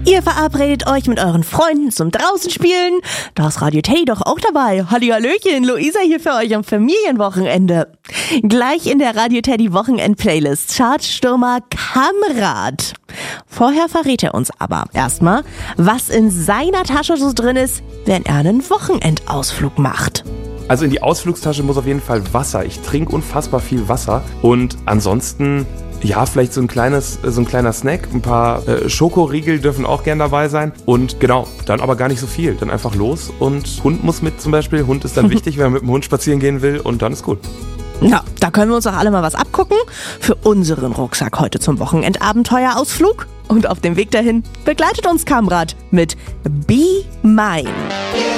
Ihr verabredet euch mit euren Freunden zum Draußenspielen. Da ist Radio Teddy doch auch dabei. Hallihallöchen, Luisa hier für euch am Familienwochenende. Gleich in der Radio Teddy Wochenend-Playlist Chartstürmer Kamrat. Vorher verrät er uns aber erstmal, was in seiner Tasche so drin ist, wenn er einen Wochenendausflug macht. Also in die Ausflugstasche muss auf jeden Fall Wasser. Ich trinke unfassbar viel Wasser. Und ansonsten, ja, vielleicht so ein kleiner Snack. Ein paar Schokoriegel dürfen auch gern dabei sein. Und genau, dann aber gar nicht so viel. Dann einfach los und Hund muss mit zum Beispiel. Hund ist dann wichtig, wenn man mit dem Hund spazieren gehen will und dann ist gut. Ja, da können wir uns auch alle mal was abgucken für unseren Rucksack heute zum Wochenendabenteuerausflug. Und auf dem Weg dahin begleitet uns Kamrat mit Be Mine.